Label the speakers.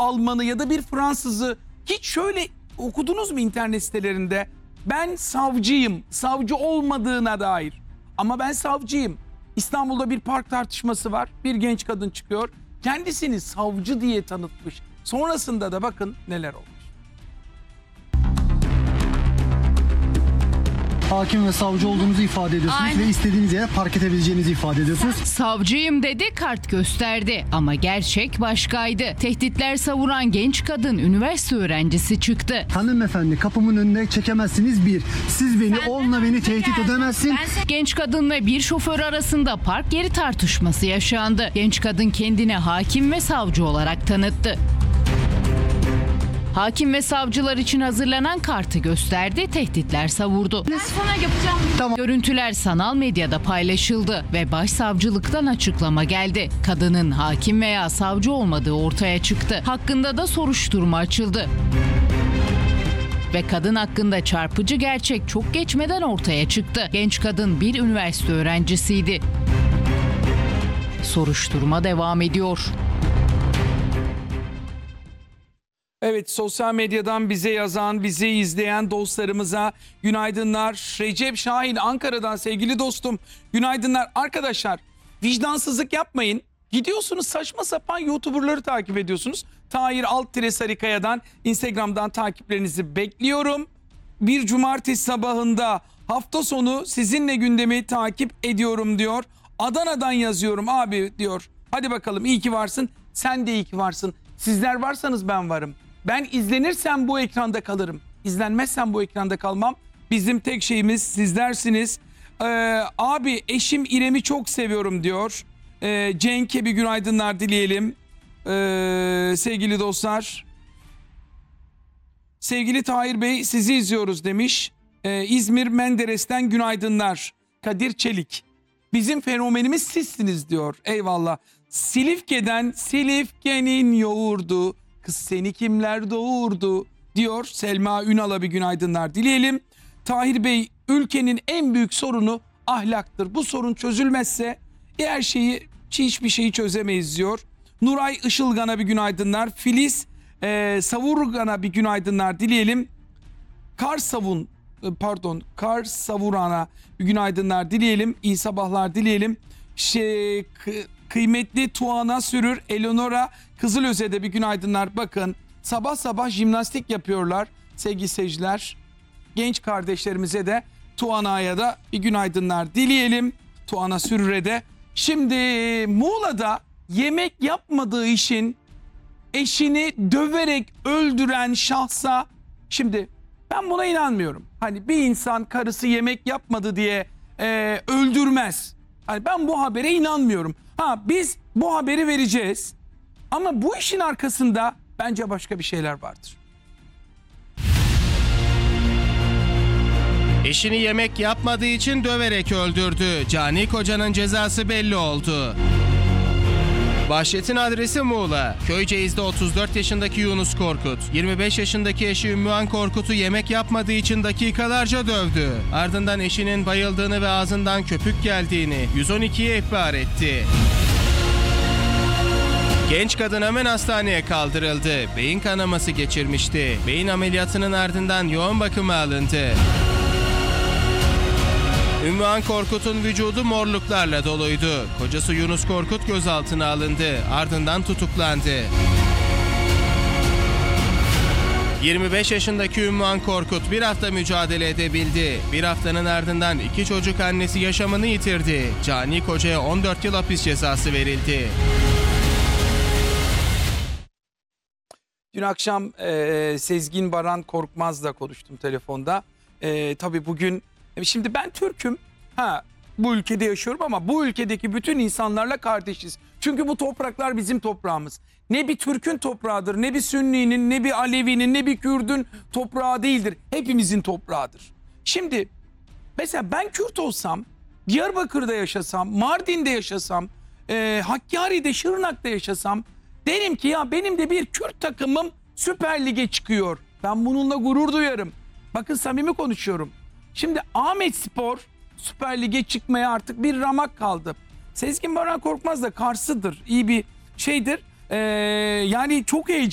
Speaker 1: Almanı ya da bir Fransızı hiç şöyle okudunuz mu internet sitelerinde? Ben savcıyım, savcı olmadığına dair. Ama ben savcıyım. İstanbul'da bir park tartışması var. Bir genç kadın çıkıyor. Kendisini savcı diye tanıtmış. Sonrasında da bakın neler olmuş.
Speaker 2: Hakim ve savcı olduğunuzu ifade ediyorsunuz.
Speaker 3: Aynen.
Speaker 2: Ve istediğiniz yere park edebileceğinizi ifade ediyorsunuz.
Speaker 3: Savcıyım dedi, kart gösterdi ama gerçek başkaydı. Tehditler savuran genç kadın üniversite öğrencisi çıktı.
Speaker 2: Hanımefendi, kapımın önüne çekemezsiniz bir. Siz beni, onunla beni tehdit edemezsin.
Speaker 3: Genç kadın ve bir şoför arasında park yeri tartışması yaşandı. Genç kadın kendine hakim ve savcı olarak tanıttı. Hakim ve savcılar için hazırlanan kartı gösterdi, tehditler savurdu.
Speaker 4: Ben sana yapacağım.
Speaker 2: Tamam.
Speaker 3: Görüntüler sanal medyada paylaşıldı ve başsavcılıktan açıklama geldi. Kadının hakim veya savcı olmadığı ortaya çıktı. Hakkında da soruşturma açıldı. Ve kadın hakkında çarpıcı gerçek çok geçmeden ortaya çıktı. Genç kadın bir üniversite öğrencisiydi. Soruşturma devam ediyor.
Speaker 1: Evet, sosyal medyadan bize yazan, bizi izleyen dostlarımıza günaydınlar. Recep Şahin Ankara'dan sevgili dostum, günaydınlar. Arkadaşlar, vicdansızlık yapmayın. Gidiyorsunuz saçma sapan YouTuber'ları takip ediyorsunuz. Tahir Sarıkaya'dan Instagram'dan takiplerinizi bekliyorum. Bir cumartesi sabahında hafta sonu sizinle gündemi takip ediyorum diyor. Adana'dan yazıyorum abi diyor. Hadi bakalım, iyi ki varsın. Sen de iyi ki varsın. Sizler varsanız ben varım. Ben izlenirsem bu ekranda kalırım. İzlenmezsem bu ekranda kalmam. Bizim tek şeyimiz sizlersiniz. Abi eşim İrem'i çok seviyorum diyor. Cenk'e bir günaydınlar dileyelim. Sevgili dostlar. Sevgili Tahir Bey, sizi izliyoruz demiş. İzmir Menderes'ten günaydınlar. Kadir Çelik. Bizim fenomenimiz sizsiniz diyor. Eyvallah. Silifke'den Silifke'nin yoğurdu. Kız seni kimler doğurdu diyor. Selma Ünal'a bir günaydınlar dileyelim. Tahir Bey, ülkenin en büyük sorunu ahlaktır. Bu sorun çözülmezse her şeyi, hiçbir şeyi çözemeyiz diyor. Nuray Işılgan'a bir günaydınlar. Filiz Savurgan'a bir günaydınlar dileyelim. Kar Savuran'a bir günaydınlar dileyelim. İyi sabahlar dileyelim. Kıymetli Tuana Sürür, Eleonora Kızılöze'de bir günaydınlar. Bakın sabah sabah jimnastik yapıyorlar sevgili seyirciler. Genç kardeşlerimize de, Tuana'ya da bir günaydınlar dileyelim. Tuana Sürür'e de. Şimdi Muğla'da yemek yapmadığı için eşini döverek öldüren şahsa, şimdi ben buna inanmıyorum. Hani bir insan karısı yemek yapmadı diye öldürmez. Hani ben bu habere inanmıyorum. Biz bu haberi vereceğiz. Ama bu işin arkasında bence başka bir şeyler vardır.
Speaker 5: Eşini yemek yapmadığı için döverek öldürdü. Cani kocanın cezası belli oldu. Vahşetin adresi Muğla. Köyceğiz'de 34 yaşındaki Yunus Korkut, 25 yaşındaki eşi Ümmühan Korkut'u yemek yapmadığı için dakikalarca dövdü. Ardından eşinin bayıldığını ve ağzından köpük geldiğini 112'ye ihbar etti. Genç kadın hemen hastaneye kaldırıldı. Beyin kanaması geçirmişti. Beyin ameliyatının ardından yoğun bakıma alındı. Ümmühan Korkut'un vücudu morluklarla doluydu. Kocası Yunus Korkut gözaltına alındı. Ardından tutuklandı. 25 yaşındaki Ümmühan Korkut bir hafta mücadele edebildi. Bir haftanın ardından 2 çocuk annesi yaşamını yitirdi. Cani kocaya 14 yıl hapis cezası verildi.
Speaker 1: Dün akşam Sezgin Baran Korkmaz'la konuştum telefonda. Tabii bugün, şimdi ben Türk'üm. Bu ülkede yaşıyorum ama bu ülkedeki bütün insanlarla kardeşiz. Çünkü bu topraklar bizim toprağımız. Ne bir Türk'ün toprağıdır, ne bir Sünni'nin, ne bir Alevi'nin, ne bir Kürt'ün toprağı değildir. Hepimizin toprağıdır. Şimdi mesela ben Kürt olsam, Diyarbakır'da yaşasam, Mardin'de yaşasam, Hakkari'de, Şırnak'ta yaşasam, derim ki ya benim de bir Kürt takımım Süper Lig'e çıkıyor. Ben bununla gurur duyarım. Bakın samimi konuşuyorum. Şimdi Ahmetspor Süper Lig'e çıkmaya artık bir ramak kaldı. Sezgin Baran Korkmaz da Kars'ıdır. İyi bir şeydir. Yani çok heyecanlı.